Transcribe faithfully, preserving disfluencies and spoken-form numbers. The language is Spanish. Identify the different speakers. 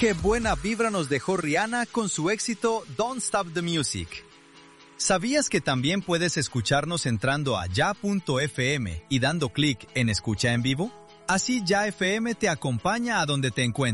Speaker 1: Qué buena vibra nos dejó Rihanna con su éxito Don't Stop the Music. ¿Sabías que también puedes escucharnos entrando a ya punto efe eme y dando clic en Escucha en Vivo? Así Ya F M te acompaña a donde te encuentres.